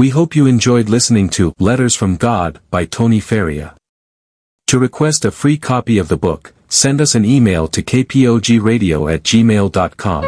We hope you enjoyed listening to Letters from God by Tony Faria. To request a free copy of the book, send us an email to kpogradio@gmail.com.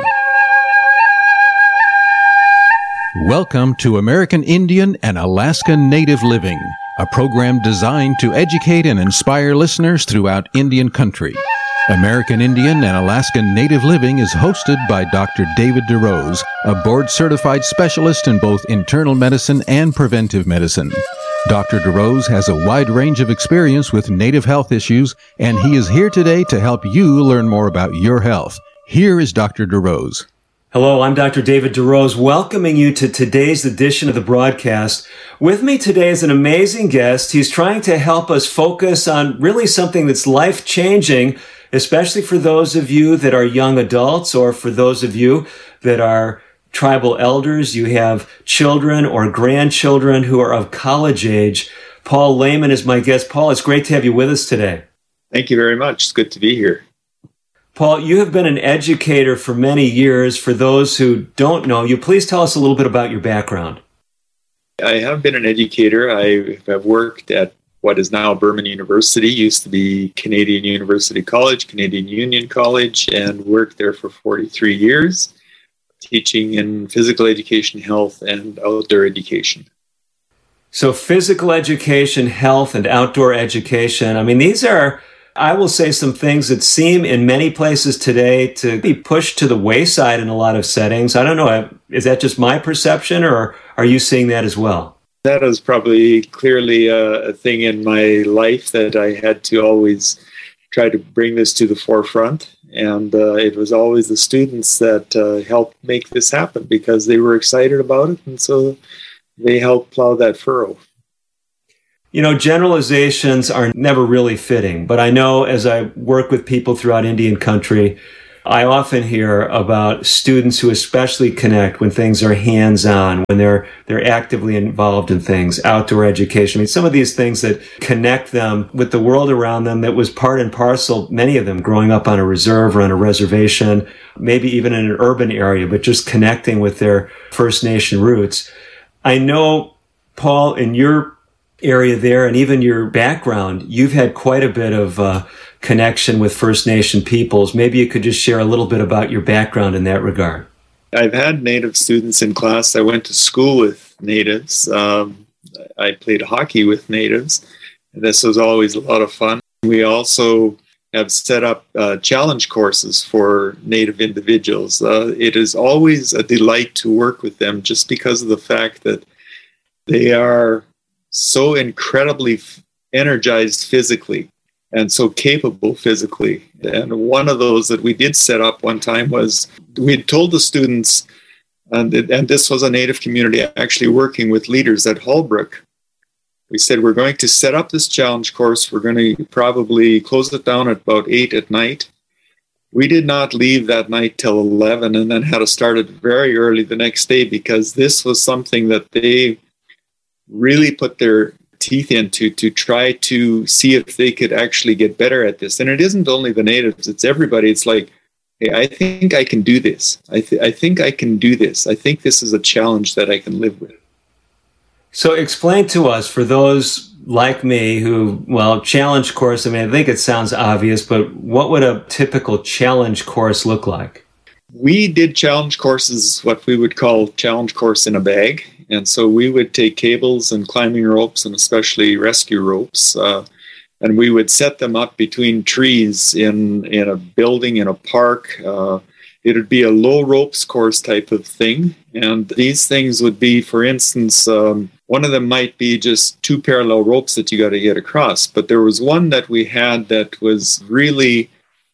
Welcome to American Indian and Alaska Native Living, a program designed to educate and inspire listeners throughout Indian country. American Indian and Alaska Native Living is hosted by Dr. David DeRose, a board-certified specialist in both internal medicine and preventive medicine. Dr. DeRose has a wide range of experience with Native health issues, and he is here today to help you learn more about your health. Here is Dr. DeRose. Hello, I'm Dr. David DeRose, welcoming you to today's edition of the broadcast. With me today is an amazing guest. He's trying to help us focus on really something that's life-changing, especially for those of you that are young adults or for those of you that are tribal elders. You have children or grandchildren who are of college age. Paul Lehman is my guest. Paul, it's great to have you with us today. Thank you very much. It's good to be here. Paul, you have been an educator for many years. For those who don't know you, please tell us a little bit about your background. I have been an educator. I have worked at what is now Berman University, used to be Canadian University College, Canadian Union College, and worked there for 43 years, teaching in physical education, health, and outdoor education. So physical education, health, and outdoor education, I mean, these are, I will say, some things that seem in many places today to be pushed to the wayside in a lot of settings. I don't know, is that just my perception, or are you seeing that as well? That is probably clearly a thing in my life that I had to always try to bring this to the forefront. And it was always the students that helped make this happen because they were excited about it. And so they helped plow that furrow. You know, generalizations are never really fitting. But I know as I work with people throughout Indian country, I often hear about students who especially connect when things are hands-on, when they're actively involved in things, outdoor education. I mean, some of these things that connect them with the world around them that was part and parcel, many of them growing up on a reserve or on a reservation, maybe even in an urban area, but just connecting with their First Nation roots. I know, Paul, in your area there and even your background, you've had quite a bit of connection with First Nation peoples. Maybe you could just share a little bit about your background in that regard. I've had Native students in class. I went to school with Natives. I played hockey with Natives. This was always a lot of fun. We also have set up challenge courses for Native individuals. It is always a delight to work with them just because of the fact that they are so incredibly energized physically and so capable physically. And one of those that we did set up one time was we had told the students, and this was a Native community actually working with leaders at Holbrook. We said, we're going to set up this challenge course. We're going to probably close it down at about 8 at night. We did not leave that night till 11 and then had to start it very early the next day because this was something that they really put their teeth into to try to see if they could actually get better at this. And it isn't only the Natives, it's everybody. It's like, hey, I think I can do this. I think I can do this. I think this is a challenge that I can live with. So explain to us, for those like me who, well, challenge course, I mean, I think it sounds obvious, but what would a typical challenge course look like? We did challenge courses, what we would call challenge course in a bag. And so we would take cables and climbing ropes and especially rescue ropes, and we would set them up between trees in a building, in a park. It would be a low ropes course type of thing. And these things would be, for instance, one of them might be just 2 parallel ropes that you got to get across. But there was one that we had that was really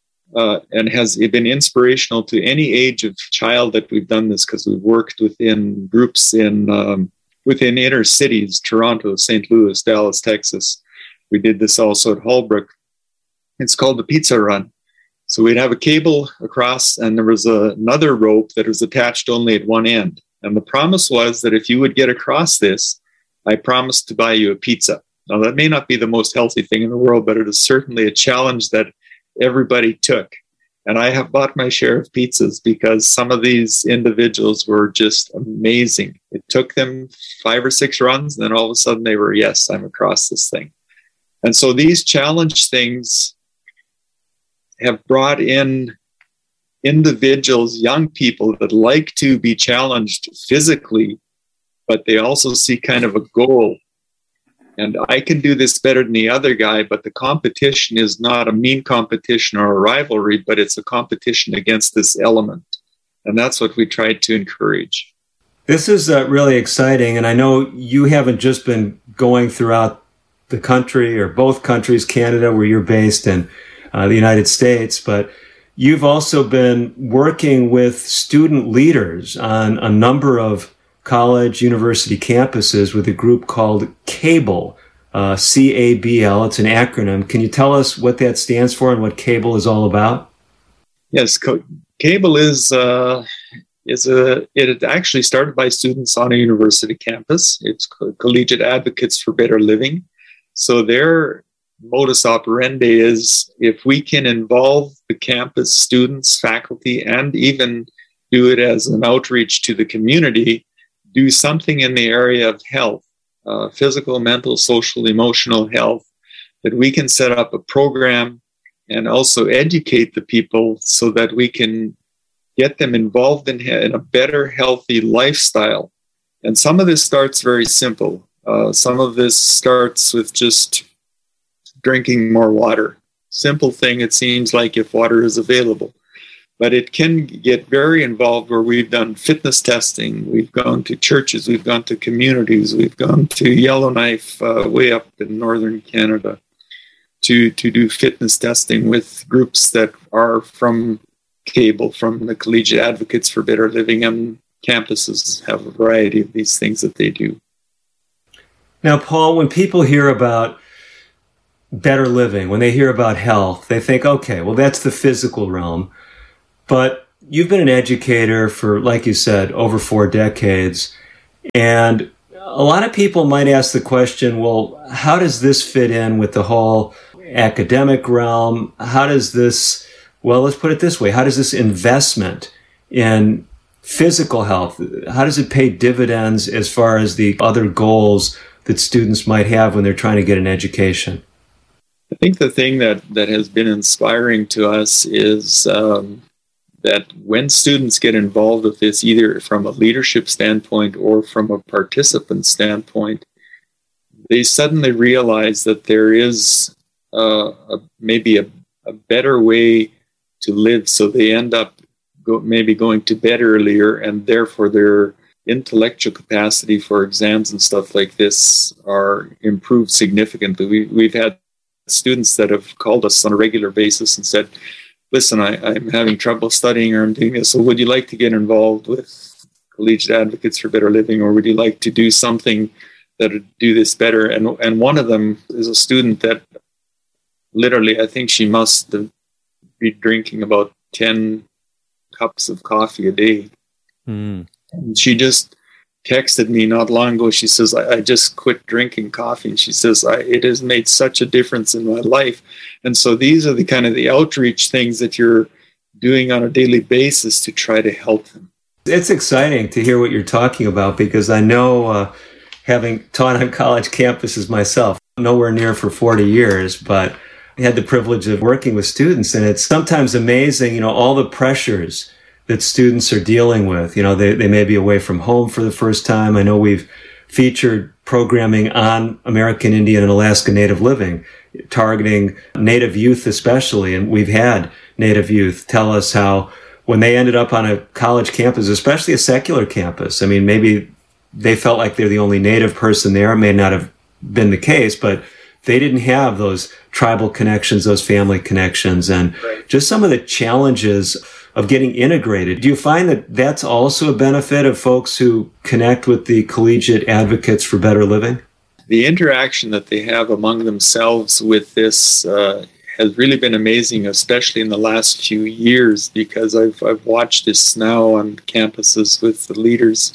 and has been inspirational to any age of child that we've done this because we've worked within groups within inner cities, Toronto, St. Louis, Dallas, Texas. We did this also at Holbrook. It's called the Pizza Run. So we'd have a cable across and there was another rope that was attached only at one end. And the promise was that if you would get across this, I promised to buy you a pizza. Now that may not be the most healthy thing in the world, but it is certainly a challenge that everybody took. And I have bought my share of pizzas because some of these individuals were just amazing. It took them 5 or 6 runs, and then all of a sudden they were, yes, I'm across this thing. And so these challenge things have brought in individuals, young people that like to be challenged physically, but they also see kind of a goal. And I can do this better than the other guy, but the competition is not a mean competition or a rivalry, but it's a competition against this element. And that's what we tried to encourage. This is really exciting. And I know you haven't just been going throughout the country or both countries, Canada, where you're based, and the United States, but you've also been working with student leaders on a number of college, university campuses with a group called CABLE, C-A-B-L. It's an acronym. Can you tell us what that stands for and what CABLE is all about? Yes, CABLE it actually started by students on a university campus. It's Collegiate Advocates for Better Living. So their modus operandi is, if we can involve the campus students, faculty, and even do it as an outreach to the community, do something in the area of health, physical, mental, social, emotional health, that we can set up a program and also educate the people so that we can get them involved in a better, healthy lifestyle. And some of this starts very simple. Some of this starts with just drinking more water. Simple thing, it seems like, if water is available. But it can get very involved, where we've done fitness testing. We've gone to churches. We've gone to communities. We've gone to Yellowknife way up in northern Canada to do fitness testing with groups that are from CABLE, from the Collegiate Advocates for Better Living, and campuses have a variety of these things that they do. Now, Paul, when people hear about better living, when they hear about health, they think, okay, well, that's the physical realm. But you've been an educator for, like you said, over 4 decades. And a lot of people might ask the question, well, how does this fit in with the whole academic realm? How does this, well, let's put it this way, how does this investment in physical health, how does it pay dividends as far as the other goals that students might have when they're trying to get an education? I think the thing that has been inspiring to us is that when students get involved with this, either from a leadership standpoint or from a participant standpoint, they suddenly realize that there is maybe a better way to live. So they end up maybe going to bed earlier, and therefore their intellectual capacity for exams and stuff like this are improved significantly. We've had students that have called us on a regular basis and said, listen, I'm having trouble studying, or I'm doing this, so would you like to get involved with Collegiate Advocates for Better Living, or would you like to do something that would do this better? And one of them is a student that literally, I think she must be drinking about 10 cups of coffee a day. And she just texted me not long ago. She says, I just quit drinking coffee. And she says, it has made such a difference in my life. And so these are the kind of the outreach things that you're doing on a daily basis to try to help them. It's exciting to hear what you're talking about, because I know, having taught on college campuses myself, nowhere near for 40 years, but I had the privilege of working with students, and it's sometimes amazing, all the pressures that students are dealing with. They may be away from home for the first time. I know we've featured programming on American Indian and Alaska Native living, targeting Native youth especially, and we've had Native youth tell us how when they ended up on a college campus, especially a secular campus, maybe they felt like they're the only Native person there. It may not have been the case, but they didn't have those tribal connections, those family connections, and just some of the challenges of getting integrated. Do you find that that's also a benefit of folks who connect with the Collegiate Advocates for Better Living? The interaction that they have among themselves with this has really been amazing, especially in the last few years, because I've watched this now on campuses with the leaders,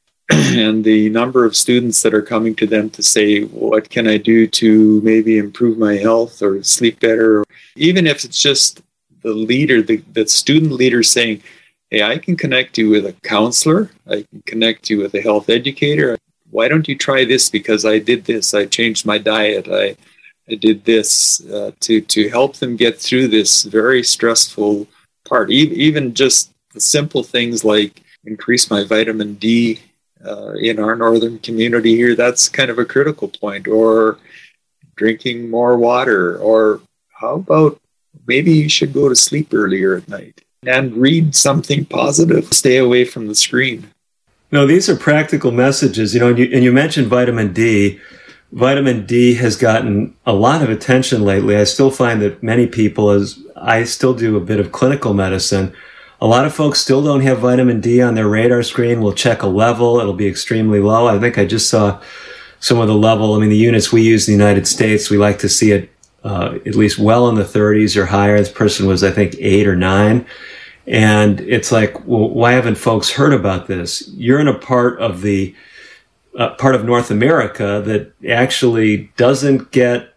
and the number of students that are coming to them to say, what can I do to maybe improve my health or sleep better? Even if it's just leader, the student leader saying, hey, I can connect you with a counselor. I can connect you with a health educator. Why don't you try this? Because I did this. I changed my diet. I did this to help them get through this very stressful part. Even just the simple things like increase my vitamin D in our northern community here. That's kind of a critical point. Or drinking more water. Or how about maybe you should go to sleep earlier at night and read something positive. Stay away from the screen. No, these are practical messages, and you mentioned vitamin D. Vitamin D has gotten a lot of attention lately. I still find that many people, as I still do a bit of clinical medicine, a lot of folks still don't have vitamin D on their radar screen. We'll check a level. It'll be extremely low. I think I just saw some of the level. The units we use in the United States, we like to see it at least well in the 30s or higher. This person was, I think, 8 or 9. And it's like, well, why haven't folks heard about this? You're in a part of North America that actually doesn't get,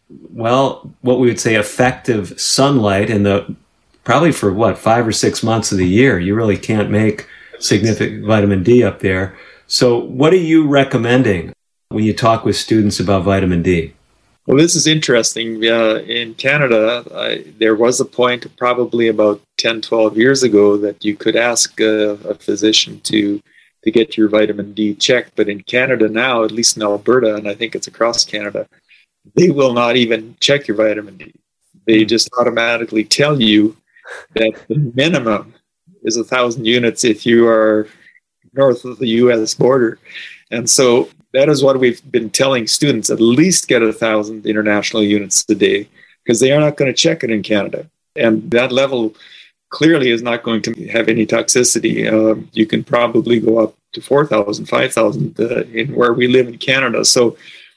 well, what we would say effective sunlight probably for 5 or 6 months of the year. You really can't make significant vitamin D up there. So what are you recommending when you talk with students about vitamin D? Well, this is interesting. In Canada, there was a point probably about 10, 12 years ago that you could ask a physician to get your vitamin D checked. But in Canada now, at least in Alberta, and I think it's across Canada, they will not even check your vitamin D. They just automatically tell you that the minimum is 1,000 units if you are north of the U.S. border. And so that is what we've been telling students, at least get 1,000 international units a day, because they are not going to check it in Canada. And that level clearly is not going to have any toxicity. You can probably go up to 4,000, 5,000 in where we live in Canada. So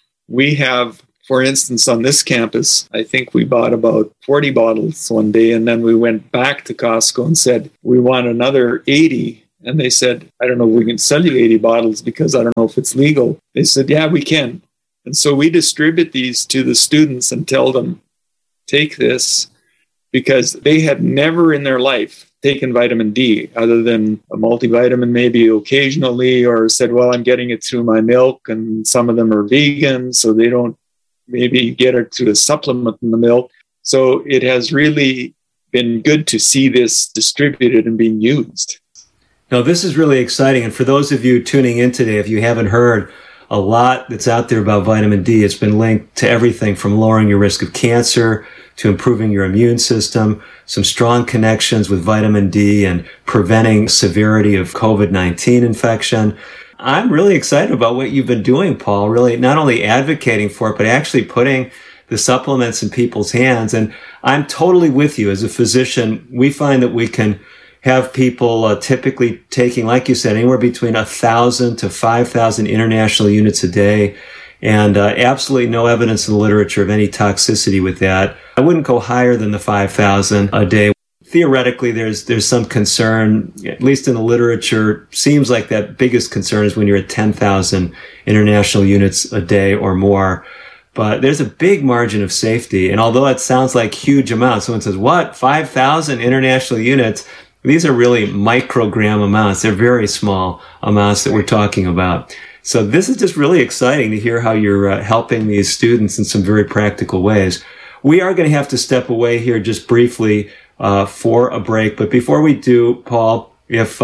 we have, for instance, on this campus, I think we bought about 40 bottles one day, and then we went back to Costco and said, we want another 80. And they said, I don't know if we can sell you 80 bottles because I don't know if it's legal. They said, yeah, we can. And so we distribute these to the students and tell them, take this, because they had never in their life taken vitamin D other than a multivitamin maybe occasionally, or said, well, I'm getting it through my milk, and some of them are vegan, so they don't maybe get it through a supplement in the milk. So it has really been good to see this distributed and being used. No, this is really exciting. And for those of you tuning in today, if you haven't heard, a lot that's out there about vitamin D, it's been linked to everything from lowering your risk of cancer to improving your immune system, some strong connections with vitamin D and preventing severity of COVID-19 infection. I'm really excited about what you've been doing, Paul, really not only advocating for it, but actually putting the supplements in people's hands. And I'm totally with you. As a physician, we find that we can have people typically taking, like you said, anywhere between 1,000 to 5,000 international units a day, and absolutely no evidence in the literature of any toxicity with that. I wouldn't go higher than the 5,000 a day. Theoretically, there's some concern, at least in the literature, seems like that biggest concern is when you're at 10,000 international units a day or more. But there's a big margin of safety. And although it sounds like huge amounts, someone says, what, 5,000 international units? These are really microgram amounts. They're very small amounts that we're talking about. So this is just really exciting to hear how you're helping these students in some very practical ways. We are going to have to step away here just briefly for a break. But before we do, Paul, if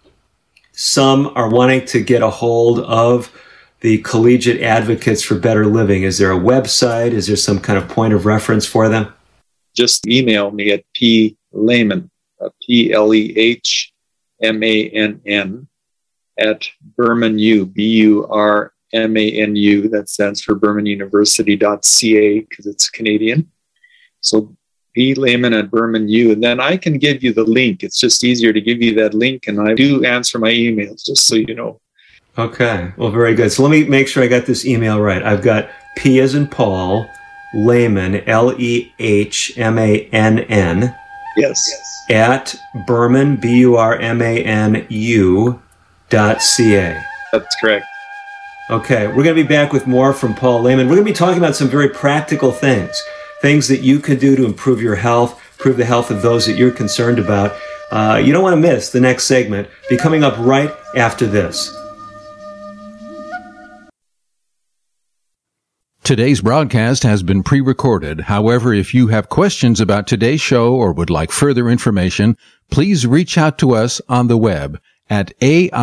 some are wanting to get a hold of the Collegiate Advocates for Better Living, is there a website? Is there some kind of point of reference for them? Just email me at plehmann, PLEHMANN at Burmanu, BURMANU, that stands for BurmanUniversity.ca because it's Canadian. So P. Lehman at Burmanu, and then I can give you the link. It's just easier to give you that link, and I do answer my emails, just so you know. Okay, well, very good. So let me make sure I got this email right. I've got P as in Paul, Lehmann, LEHMANN. Yes. At Burman, BURMANU.ca. That's correct. Okay, we're going to be back with more from Paul Lehmann. We're going to be talking about some very practical things that you can do to improve your health. improve the health of those that you're concerned about. You don't want to miss the next segment. Be coming up right after this. Today's broadcast has been pre-recorded. However, if you have questions about today's show or would like further information, please reach out to us on the web at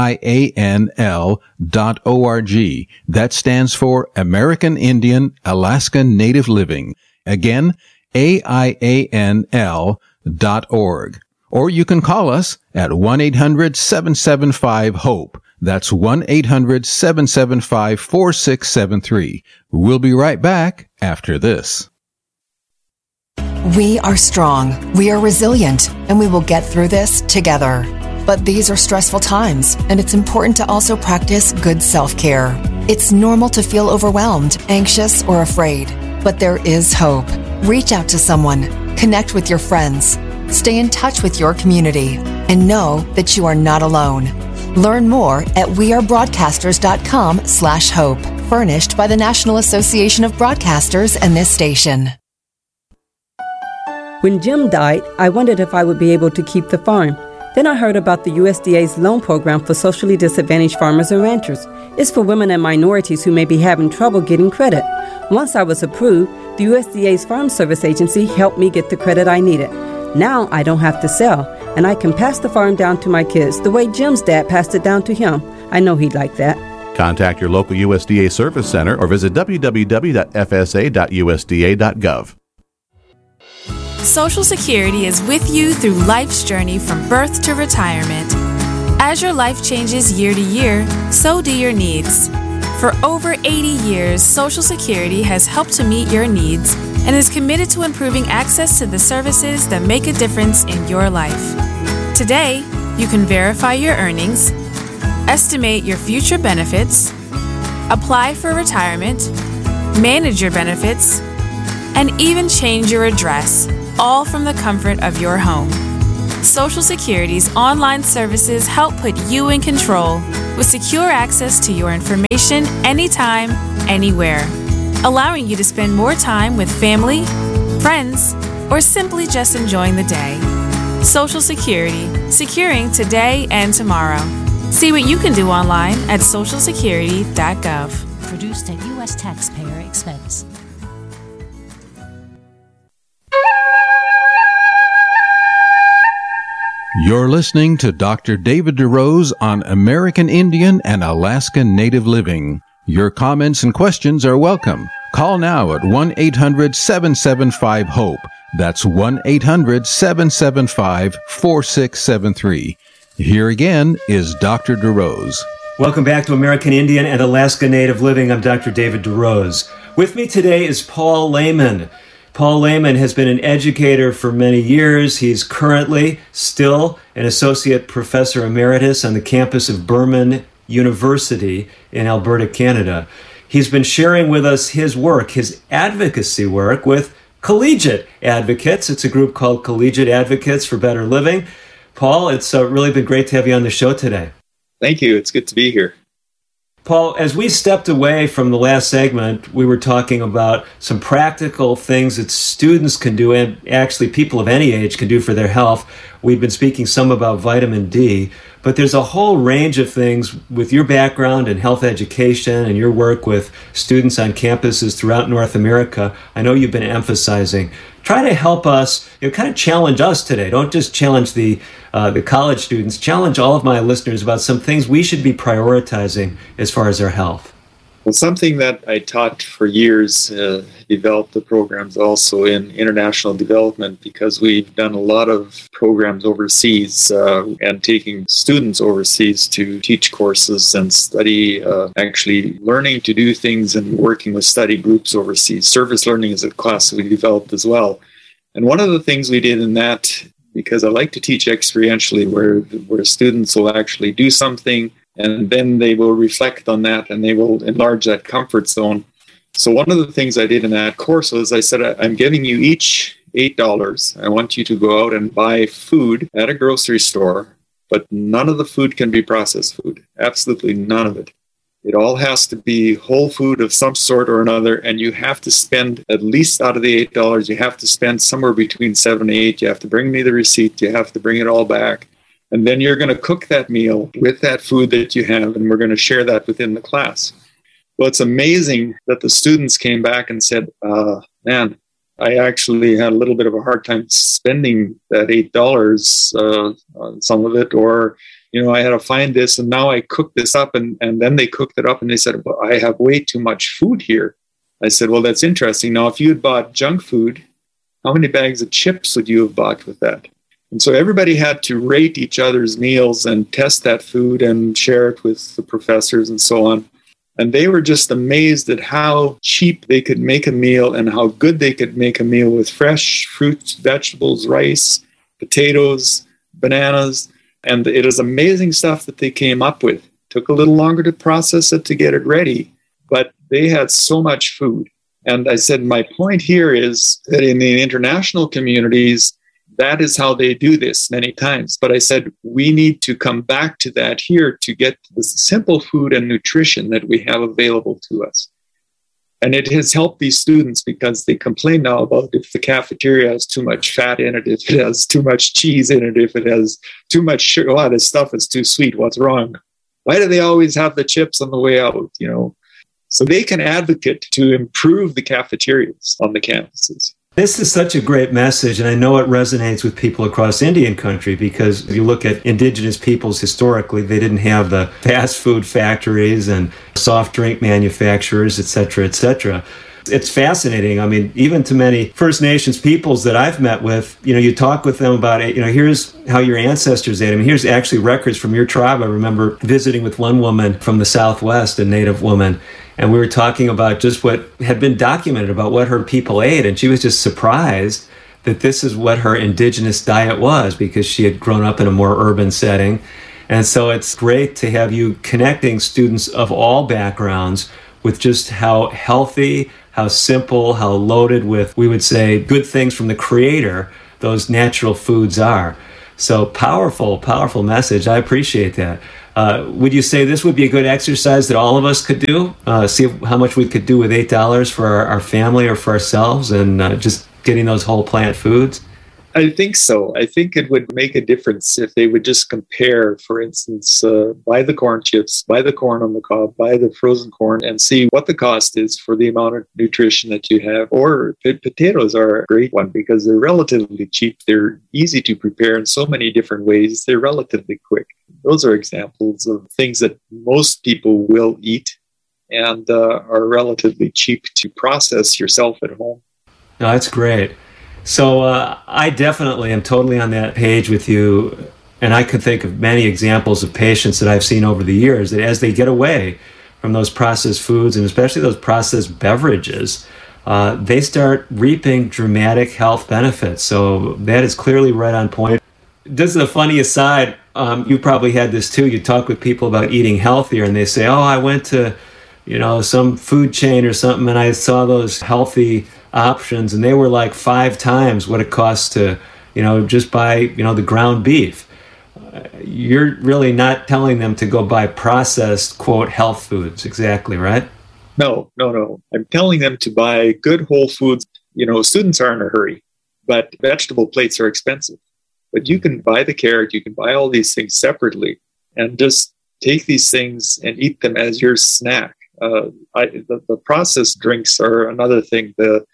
AIANL.org. That stands for American Indian Alaska Native Living. Again, AIANL.org. Or you can call us at 1-800-775-HOPE. That's 1-800-775-4673. We'll be right back after this. We are strong, we are resilient, and we will get through this together. But these are stressful times, and it's important to also practice good self-care. It's normal to feel overwhelmed, anxious, or afraid, but there is hope. Reach out to someone, connect with your friends, stay in touch with your community, and know that you are not alone. Learn more at wearebroadcasters.com/hope, furnished by the National Association of Broadcasters and this station. When Jim died, I wondered if I would be able to keep the farm. Then I heard about the USDA's loan program for socially disadvantaged farmers and ranchers. It's for women and minorities who may be having trouble getting credit. Once I was approved, the USDA's Farm Service Agency helped me get the credit I needed. Now I don't have to sell, and I can pass the farm down to my kids the way Jim's dad passed it down to him. I know he'd like that. Contact your local USDA Service Center or visit www.fsa.usda.gov. Social Security is with you through life's journey from birth to retirement. As your life changes year to year, so do your needs. For over 80 years, Social Security has helped to meet your needs and is committed to improving access to the services that make a difference in your life. Today, you can verify your earnings, estimate your future benefits, apply for retirement, manage your benefits, and even change your address, all from the comfort of your home. Social Security's online services help put you in control with secure access to your information anytime, anywhere, allowing you to spend more time with family, friends, or simply just enjoying the day. Social Security, securing today and tomorrow. See what you can do online at socialsecurity.gov. Produced at U.S. taxpayer expense. You're listening to Dr. David DeRose on American Indian and Alaska Native Living. Your comments and questions are welcome. Call now at 1-800-775-HOPE. That's 1-800-775-4673. Here again is Dr. DeRose. Welcome back to American Indian and Alaska Native Living. I'm Dr. David DeRose. With me today is Paul Lehman. Paul Lehman has been an educator for many years. He's currently still an associate professor emeritus on the campus of Burman University in Alberta, Canada. He's been sharing with us his work, his advocacy work with Collegiate Advocates. It's a group called Collegiate Advocates for Better Living. Paul, it's really been great to have you on the show today. Thank you. It's good to be here. Paul, as we stepped away from the last segment, we were talking about some practical things that students can do, and actually people of any age can do for their health. We've been speaking some about vitamin D, but there's a whole range of things with your background in health education and your work with students on campuses throughout North America. I know you've been emphasizing. Try to help us, kind of challenge us today. Don't just challenge the college students. Challenge all of my listeners about some things we should be prioritizing as far as our health. Well, something that I taught for years, developed the programs also in international development, because we've done a lot of programs overseas and taking students overseas to teach courses and study, actually learning to do things and working with study groups overseas. Service learning is a class we developed as well. And one of the things we did in that, because I like to teach experientially, where students will actually do something and then they will reflect on that and they will enlarge that comfort zone. So one of the things I did in that course was I said, I'm giving you each $8. I want you to go out and buy food at a grocery store, but none of the food can be processed food. Absolutely none of it. It all has to be whole food of some sort or another, and you have to spend at least out of the $8, you have to spend somewhere between 7 and 8. You have to bring me the receipt. You have to bring it all back. And then you're going to cook that meal with that food that you have, and we're going to share that within the class. Well, it's amazing that the students came back and said, man, I actually had a little bit of a hard time spending that $8 on some of it, or, I had to find this, and now I cooked this up, and then they cooked it up, and they said, well, I have way too much food here. I said, well, that's interesting. Now, if you had bought junk food, how many bags of chips would you have bought with that? And so everybody had to rate each other's meals and test that food and share it with the professors and so on. And they were just amazed at how cheap they could make a meal and how good they could make a meal with fresh fruits, vegetables, rice, potatoes, bananas. And it is amazing stuff that they came up with. Took a little longer to process it to get it ready, but they had so much food. And I said, my point here is that in the international communities, that is how they do this many times. But I said, we need to come back to that here to get the simple food and nutrition that we have available to us. And it has helped these students because they complain now about if the cafeteria has too much fat in it, if it has too much cheese in it, if it has too much sugar. Oh, this stuff is too sweet. What's wrong? Why do they always have the chips on the way out? So they can advocate to improve the cafeterias on the campuses. This is such a great message, and I know it resonates with people across Indian country because if you look at indigenous peoples historically, they didn't have the fast food factories and soft drink manufacturers, et cetera, et cetera. It's fascinating. I mean, even to many First Nations peoples that I've met with, you talk with them about it, here's how your ancestors ate. I mean, here's actually records from your tribe. I remember visiting with one woman from the Southwest, a Native woman, and we were talking about just what had been documented about what her people ate. And she was just surprised that this is what her indigenous diet was because she had grown up in a more urban setting. And so it's great to have you connecting students of all backgrounds with just how healthy, how simple, how loaded with, we would say, good things from the Creator those natural foods are. So powerful, powerful message. I appreciate that. Would you say this would be a good exercise that all of us could do? See how much we could do with $8 for our family or for ourselves and just getting those whole plant foods? I think so. I think it would make a difference if they would just compare, for instance, buy the corn chips, buy the corn on the cob, buy the frozen corn, and see what the cost is for the amount of nutrition that you have. Or potatoes are a great one because they're relatively cheap. They're easy to prepare in so many different ways. They're relatively quick. Those are examples of things that most people will eat and are relatively cheap to process yourself at home. No, that's great. So I definitely am totally on that page with you, and I could think of many examples of patients that I've seen over the years that as they get away from those processed foods, and especially those processed beverages, they start reaping dramatic health benefits. So that is clearly right on point. This is a funny aside. You probably had this too. You talk with people about eating healthier, and they say, oh, I went to some food chain or something, and I saw those healthy options, and they were like 5 times what it costs to, just buy, the ground beef. You're really not telling them to go buy processed, quote, health foods. Exactly, right? No. I'm telling them to buy good whole foods. Students are in a hurry, but vegetable plates are expensive. But you can buy the carrot, you can buy all these things separately and just take these things and eat them as your snack. The processed drinks are another thing.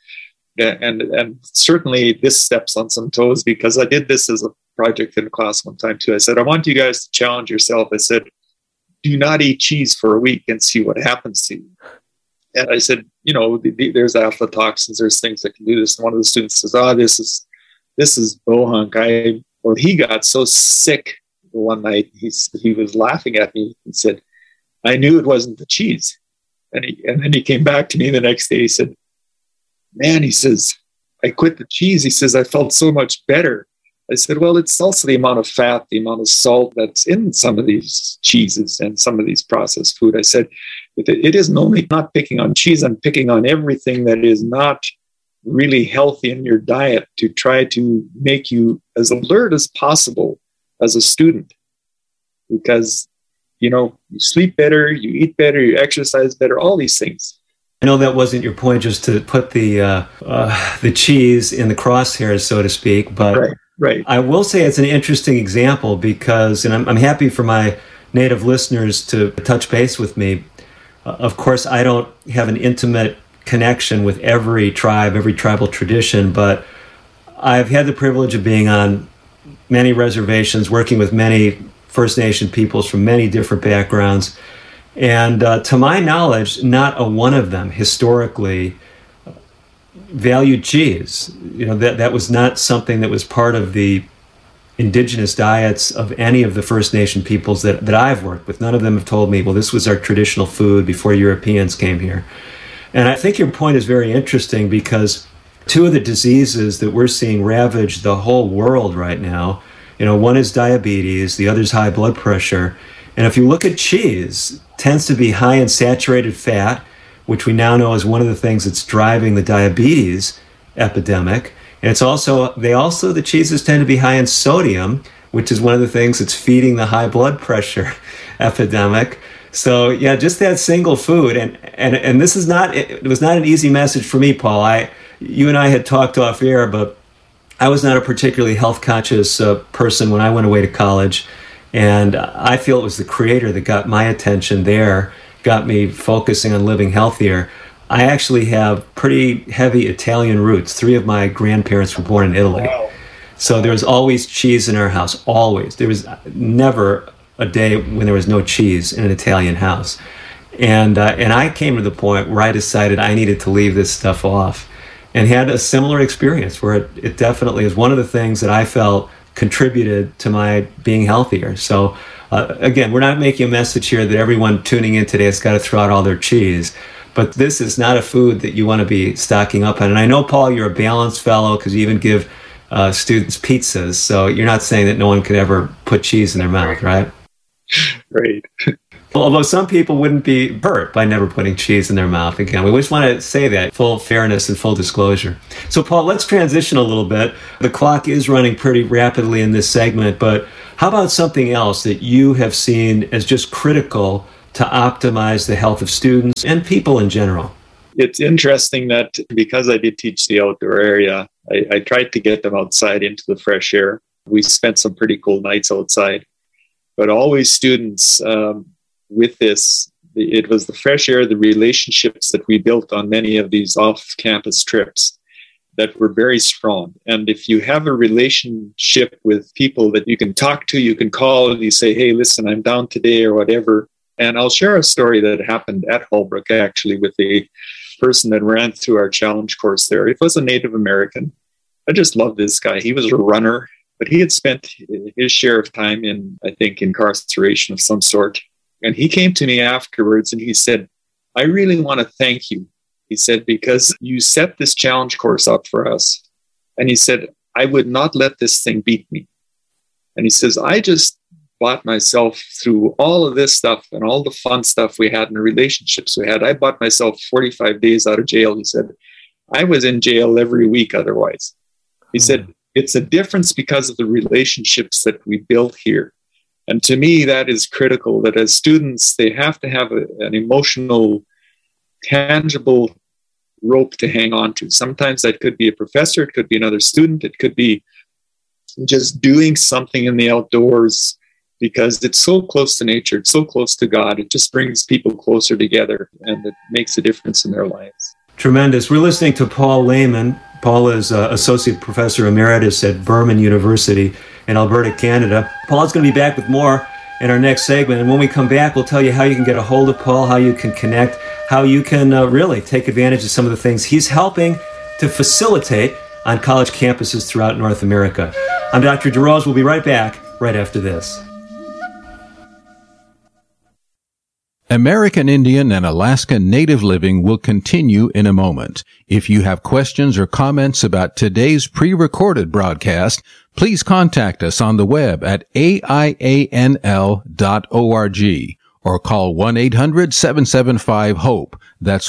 And certainly this steps on some toes because I did this as a project in class one time too. I said, I want you guys to challenge yourself. I said, do not eat cheese for a week and see what happens to you. And I said, there's aflatoxins, there's things that can do this. And one of the students says, this is bohunk. He got so sick one night. He was laughing at me. He said, I knew it wasn't the cheese. And then he came back to me the next day. He said, man, he says, I quit the cheese. He says, I felt so much better. I said, well, it's also the amount of fat, the amount of salt that's in some of these cheeses and some of these processed food. I said, it isn't only not picking on cheese, I'm picking on everything that is not really healthy in your diet to try to make you as alert as possible as a student. Because, you sleep better, you eat better, you exercise better, all these things. I know that wasn't your point, just to put the cheese in the crosshairs, so to speak, but right. I will say it's an interesting example because, and I'm happy for my native listeners to touch base with me. Of course, I don't have an intimate connection with every tribe, every tribal tradition, but I've had the privilege of being on many reservations, working with many First Nation peoples from many different backgrounds. And to my knowledge, not a one of them historically valued cheese. That was not something that was part of the indigenous diets of any of the First Nation peoples that I've worked with. None of them have told me, well, this was our traditional food before Europeans came here. And I think your point is very interesting because two of the diseases that we're seeing ravage the whole world right now, one is diabetes, the other is high blood pressure. And if you look at cheese, it tends to be high in saturated fat, which we now know is one of the things that's driving the diabetes epidemic. And the cheeses tend to be high in sodium, which is one of the things that's feeding the high blood pressure epidemic. So yeah, just that single food, and this is not, it was not an easy message for me, Paul. You and I had talked off air, but I was not a particularly health conscious person when I went away to college. And I feel it was the Creator that got my attention there, got me focusing on living healthier. I actually have pretty heavy Italian roots. 3 of my grandparents were born in Italy. Wow. So there was always cheese in our house, always. There was never a day when there was no cheese in an Italian house. And I came to the point where I decided I needed to leave this stuff off, and had a similar experience where it definitely is one of the things that I felt contributed to my being healthier. So again, we're not making a message here that everyone tuning in today has got to throw out all their cheese, but this is not a food that you want to be stocking up on. And I know, Paul, you're a balanced fellow because you even give students pizzas, so you're not saying that no one could ever put cheese in their mouth, right? Right. Although some people wouldn't be hurt by never putting cheese in their mouth. Again, we just want to say that, full fairness and full disclosure. So, Paul, let's transition a little bit. The clock is running pretty rapidly in this segment, but how about something else that you have seen as just critical to optimize the health of students and people in general? It's interesting that because I did teach the outdoor area, I tried to get them outside into the fresh air. We spent some pretty cool nights outside, but always students... with this, it was the fresh air, the relationships that we built on many of these off-campus trips that were very strong. And if you have a relationship with people that you can talk to, you can call and you say, hey, listen, I'm down today or whatever. And I'll share a story that happened at Holbrook, actually, with a person that ran through our challenge course there. It was a Native American. I just love this guy. He was a runner, but he had spent his share of time in, I think, incarceration of some sort. And he came to me afterwards and he said, I really want to thank you. He said, because you set this challenge course up for us. And he said, I would not let this thing beat me. And he says, I just bought myself through all of this stuff and all the fun stuff we had and the relationships we had. I bought myself 45 days out of jail. He said, I was in jail every week otherwise. He said, it's a difference because of the relationships that we built here. And to me, that is critical, that as students, they have to have an emotional, tangible rope to hang on to. Sometimes that could be a professor, it could be another student, it could be just doing something in the outdoors, because it's so close to nature, it's so close to God, it just brings people closer together, and it makes a difference in their lives. Tremendous. We're listening to Paul Lehman. Paul is Associate Professor Emeritus at Burman University in Alberta, Canada. Paul's going to be back with more in our next segment. And when we come back, we'll tell you how you can get a hold of Paul, how you can connect, how you can really take advantage of some of the things he's helping to facilitate on college campuses throughout North America. I'm Dr. DeRose. We'll be right back right after this. American Indian and Alaska Native Living will continue in a moment. If you have questions or comments about today's pre-recorded broadcast, please contact us on the web at aianl.org or call 1-800-775-HOPE. That's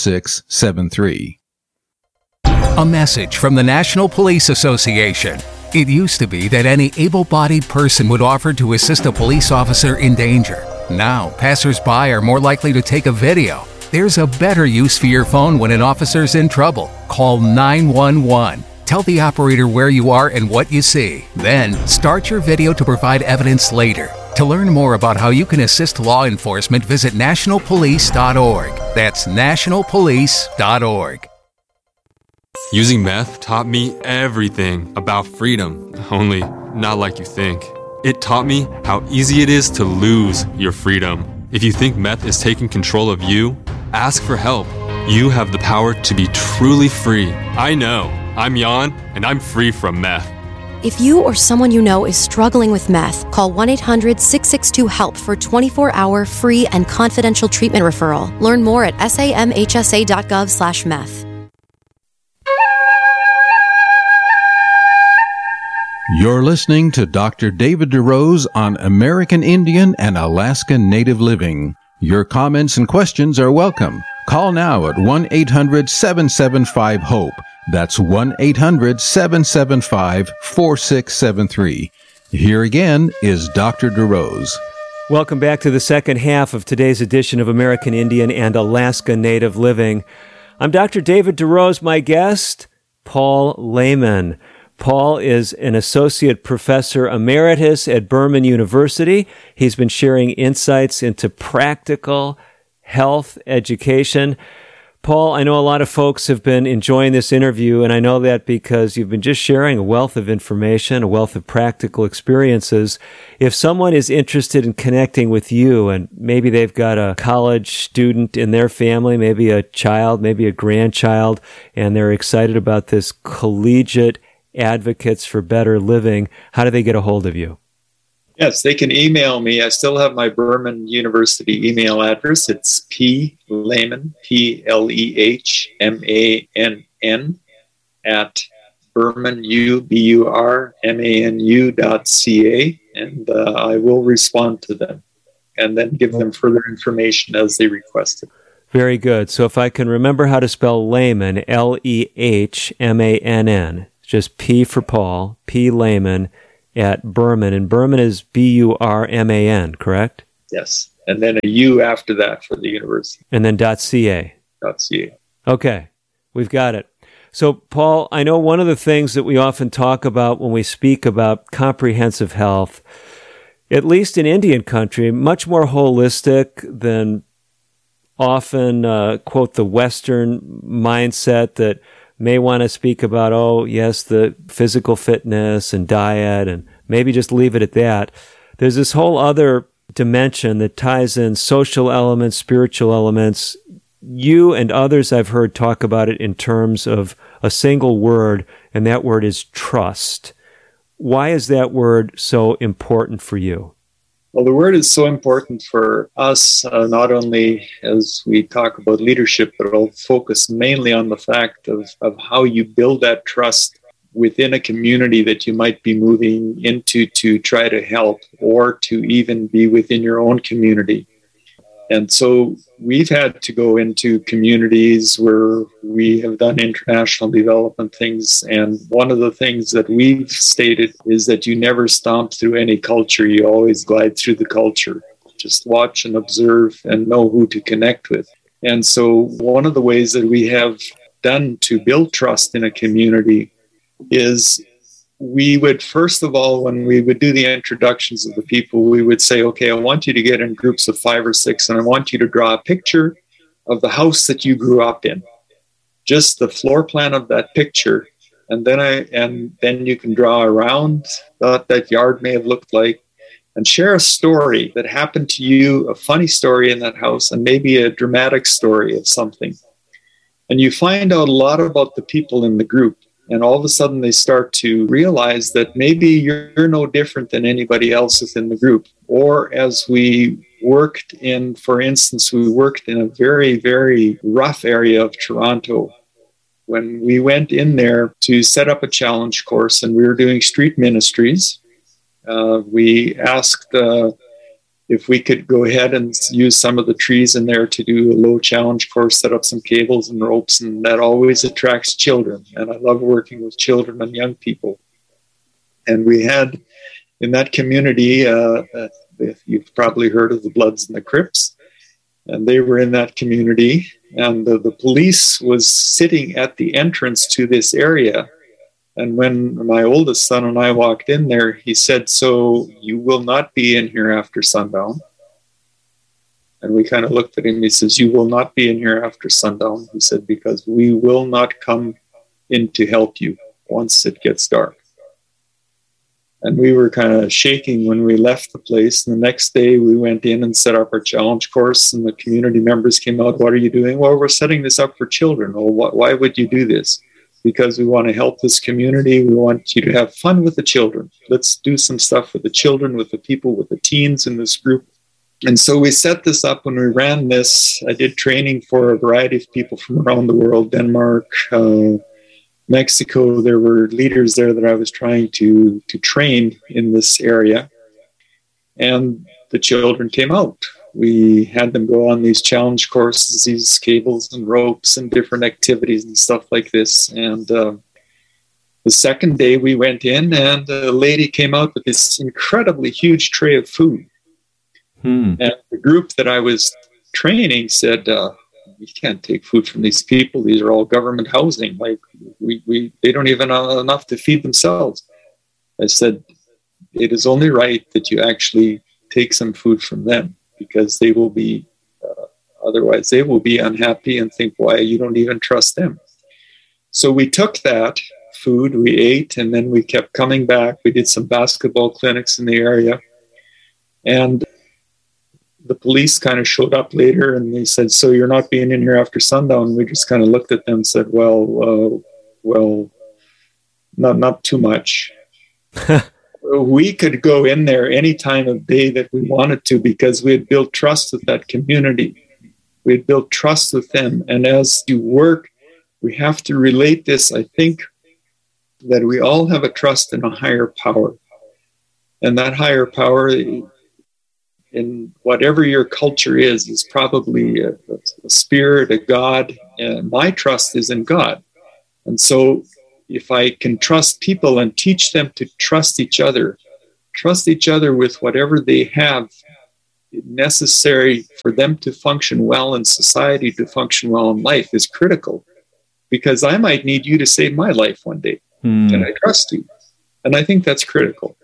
1-800-775-4673. A message from the National Police Association. It used to be that any able-bodied person would offer to assist a police officer in danger. Now, passers-by are more likely to take a video. There's a better use for your phone when an officer's in trouble. Call 911. Tell the operator where you are and what you see. Then, start your video to provide evidence later. To learn more about how you can assist law enforcement, visit nationalpolice.org. That's nationalpolice.org. Using meth taught me everything about freedom, only not like you think. It taught me how easy it is to lose your freedom. If you think meth is taking control of you, ask for help. You have the power to be truly free. I know. I'm Jan, and I'm free from meth. If you or someone you know is struggling with meth, call 1-800-662-HELP for 24-hour free and confidential treatment referral. Learn more at samhsa.gov/meth. You're listening to Dr. David DeRose on American Indian and Alaska Native Living. Your comments and questions are welcome. Call now at 1-800-775-HOPE. That's 1-800-775-4673. Here again is Dr. DeRose. Welcome back to the second half of today's edition of American Indian and Alaska Native Living. I'm Dr. David DeRose. My guest, Paul Lehman. Paul is an associate professor emeritus at Berman University. He's been sharing insights into practical health education. Paul, I know a lot of folks have been enjoying this interview, and I know that because you've been just sharing a wealth of information, a wealth of practical experiences. If someone is interested in connecting with you, and maybe they've got a college student in their family, maybe a child, maybe a grandchild, and they're excited about this collegiate Advocates for Better Living, how do they get a hold of you? Yes, they can email me. I still have my Berman University email address. It's plehmann, PLEHMANN, at burmanu.ca, and I will respond to them and then give them further information as they request it. Very good. So if I can remember how to spell Lehman, LEHMANN, just P for Paul, P Lehman at Berman, and Berman is BURMAN, correct? Yes, and then a U after that for the university. And then .ca. .ca. Okay, we've got it. So, Paul, I know one of the things that we often talk about when we speak about comprehensive health, at least in Indian country, much more holistic than often, quote, the Western mindset that may want to speak about, oh, yes, the physical fitness and diet, and maybe just leave it at that. There's this whole other dimension that ties in social elements, spiritual elements. You and others I've heard talk about it in terms of a single word, and that word is trust. Why is that word so important for you? Well, the word is so important for us, not only as we talk about leadership, but I'll focus mainly on the fact of how you build that trust within a community that you might be moving into to try to help, or to even be within your own community. And so we've had to go into communities where we have done international development things. And one of the things that we've stated is that you never stomp through any culture. You always glide through the culture. Just watch and observe and know who to connect with. And so one of the ways that we have done to build trust in a community is we would, first of all, when we would do the introductions of the people, we would say, okay, I want you to get in groups of 5 or 6, and I want you to draw a picture of the house that you grew up in, just the floor plan of that picture. And then you can draw around what that yard may have looked like, and share a story that happened to you, a funny story in that house, and maybe a dramatic story of something. And you find out a lot about the people in the group. And all of a sudden they start to realize that maybe you're no different than anybody else within the group. Or as we worked in, for instance, we worked in a very, very rough area of Toronto. When we went in there to set up a challenge course and we were doing street ministries, we asked if we could go ahead and use some of the trees in there to do a low challenge course, set up some cables and ropes, and that always attracts children. And I love working with children and young people. And we had in that community, you've probably heard of the Bloods and the Crips, and they were in that community. And the police was sitting at the entrance to this area. And when my oldest son and I walked in there, he said, "So you will not be in here after sundown?" And we kind of looked at him. He says, "You will not be in here after sundown." He said, "Because we will not come in to help you once it gets dark." And we were kind of shaking when we left the place. And the next day we went in and set up our challenge course, and the community members came out. "What are you doing?" "Well, we're setting this up for children." "Well, why would you do this?" "Because we want to help this community. We want you to have fun with the children. Let's do some stuff with the children, with the people, with the teens in this group." And so we set this up. When we ran this, I did training for a variety of people from around the world, Denmark, Mexico. There were leaders there that I was trying to train in this area. And the children came out. We had them go on these challenge courses, these cables and ropes and different activities and stuff like this. And the second day we went in, and a lady came out with this incredibly huge tray of food. And the group that I was training said, "You can't take food from these people. These are all government housing. Like they don't even have enough to feed themselves." I said, "It is only right that you actually take some food from them, because they will be, otherwise they will be unhappy and think, why you don't even trust them." So we took that food, we ate, and then we kept coming back. We did some basketball clinics in the area. And the police kind of showed up later, and they said, "So you're not being in here after sundown?" We just kind of looked at them and said, well, not too much. We could go in there any time of day that we wanted to, because we had built trust with that community. We had built trust with them. And as you work, we have to relate this. I think that we all have a trust in a higher power. And that higher power, in whatever your culture is probably a spirit, a God. And my trust is in God. And so if I can trust people and teach them to trust each other with whatever they have necessary for them to function well in society, to function well in life, is critical. Because I might need you to save my life one day. And I trust you. And I think that's critical.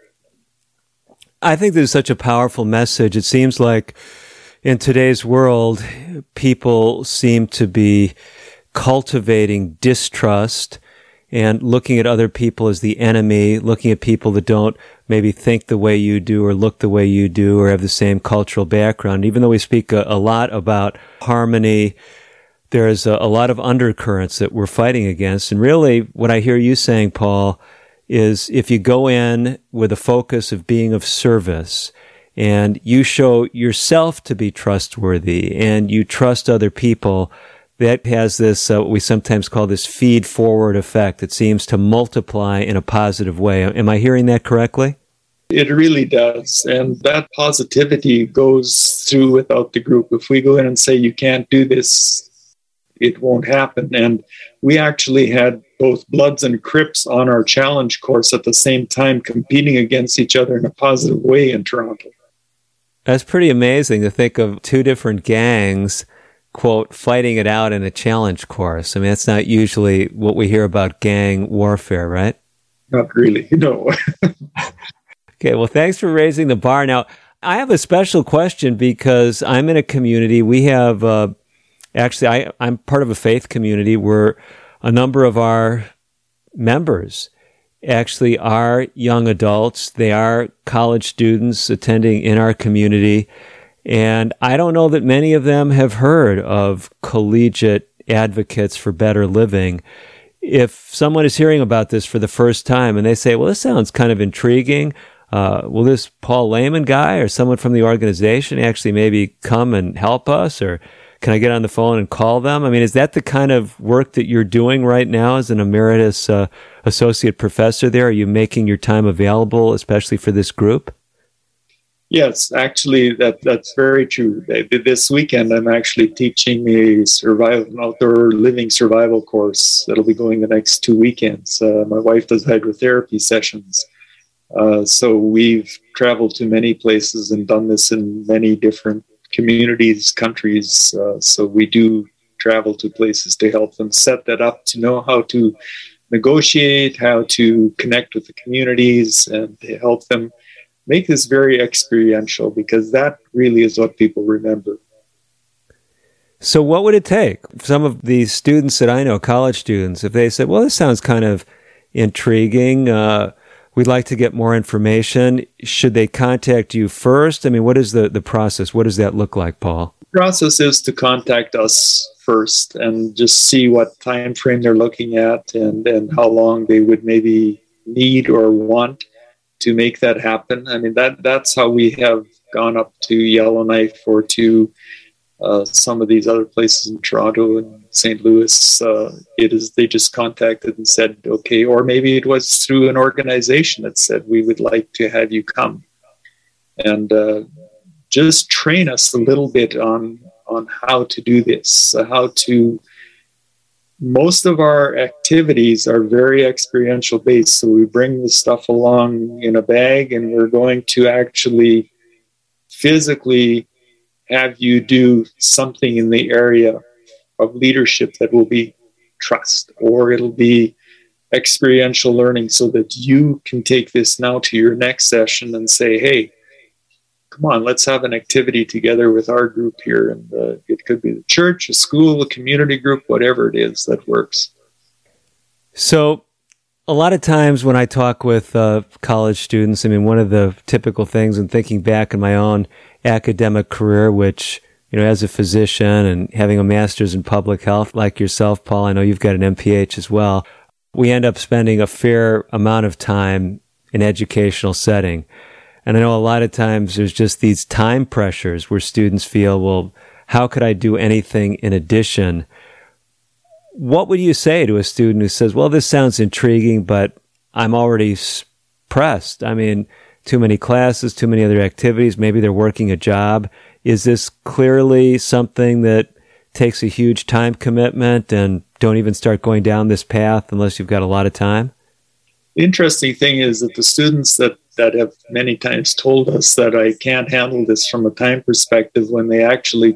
I think there's such a powerful message. It seems like in today's world, people seem to be cultivating distrust and looking at other people as the enemy, looking at people that don't maybe think the way you do or look the way you do or have the same cultural background. Even though we speak a lot about harmony, there's a lot of undercurrents that we're fighting against. And really, what I hear you saying, Paul, is if you go in with a focus of being of service and you show yourself to be trustworthy and you trust other people, that has this, what we sometimes call this feed forward effect. It seems to multiply in a positive way. Am I hearing that correctly? It really does. And that positivity goes through without the group. If we go in and say, "You can't do this," it won't happen. And we actually had both Bloods and Crips on our challenge course at the same time, competing against each other in a positive way in Toronto. That's pretty amazing to think of two different gangs, quote, fighting it out in a challenge course. I mean, that's not usually what we hear about gang warfare, right? Not really, no. Okay, well, thanks for raising the bar. Now, I have a special question because I'm in a community. We have, actually, I'm part of a faith community where a number of our members actually are young adults. They are college students attending in our community. And I don't know that many of them have heard of collegiate advocates for better living. If someone is hearing about this for the first time and they say, "Well, this sounds kind of intriguing. Will this Paul Lehman guy or someone from the organization actually maybe come and help us? Or can I get on the phone and call them?" I mean, is that the kind of work that you're doing right now as an emeritus associate professor there? Are you making your time available, especially for this group? Yes, actually, that's very true. This weekend, I'm actually teaching an outdoor living survival course that'll be going the next 2 weekends. My wife does hydrotherapy sessions. So we've traveled to many places and done this in many different communities, countries. So we do travel to places to help them set that up, to know how to negotiate, how to connect with the communities, and to help them make this very experiential, because that really is what people remember. So what would it take? Some of these students that I know, college students, if they said, well, this sounds kind of intriguing, we'd like to get more information, should they contact you first? I mean, what is the process? What does that look like, Paul? The process is to contact us first and just see what time frame they're looking at and how long they would maybe need or want to make that happen. I mean, that's how we have gone up to Yellowknife or to some of these other places in Toronto and St. Louis. They just contacted and said, okay, or maybe it was through an organization that said, we would like to have you come. And just train us a little bit on how to do this, most of our activities are very experiential based. So we bring the stuff along in a bag, and we're going to actually physically have you do something in the area of leadership that will be trust, or it'll be experiential learning, so that you can take this now to your next session and say, hey, come on, let's have an activity together with our group here. And it could be the church, a school, a community group, whatever it is that works. So a lot of times when I talk with college students, I mean, one of the typical things, and thinking back in my own academic career, which, you know, as a physician and having a master's in public health like yourself, Paul, I know you've got an MPH as well, we end up spending a fair amount of time in educational setting. And I know a lot of times there's just these time pressures where students feel, well, how could I do anything in addition? What would you say to a student who says, well, this sounds intriguing, but I'm already pressed? I mean, too many classes, too many other activities, maybe they're working a job. Is this clearly something that takes a huge time commitment, and don't even start going down this path unless you've got a lot of time? The interesting thing is that the students that have many times told us that I can't handle this from a time perspective, when they actually